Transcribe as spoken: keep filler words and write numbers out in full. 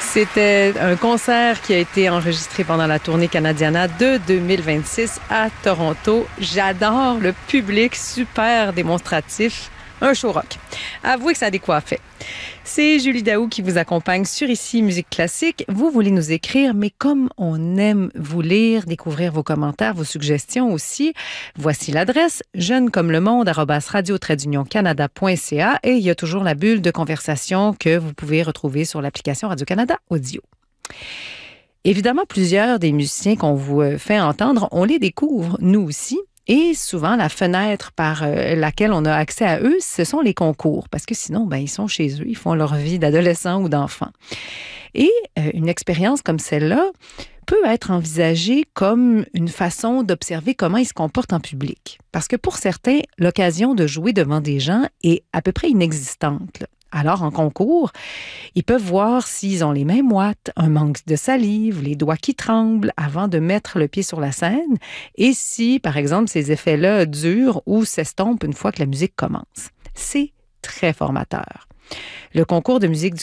C'était un concert qui a été enregistré pendant la tournée Canadiana de deux mille vingt-six à Toronto. J'adore le public, super démonstratif. Un show rock. Avouez que ça a décoiffé. C'est Julie Daou qui vous accompagne sur Ici Musique Classique. Vous voulez nous écrire, mais comme on aime vous lire, découvrir vos commentaires, vos suggestions aussi, voici l'adresse jeune comme le monde arobase radio tiret d'union canada point c a et il y a toujours la bulle de conversation que vous pouvez retrouver sur l'application Radio-Canada Audio. Évidemment, plusieurs des musiciens qu'on vous fait entendre, on les découvre, nous aussi. Et souvent, la fenêtre par euh, laquelle on a accès à eux, ce sont les concours. Parce que sinon, ben, ils sont chez eux, ils font leur vie d'adolescent ou d'enfant. Et euh, une expérience comme celle-là peut être envisagée comme une façon d'observer comment ils se comportent en public. Parce que pour certains, l'occasion de jouer devant des gens est à peu près inexistante, là. Alors, en concours, ils peuvent voir s'ils ont les mains moites, un manque de salive, les doigts qui tremblent avant de mettre le pied sur la scène et si, par exemple, ces effets-là durent ou s'estompent une fois que la musique commence. C'est très formateur. Le concours de musique du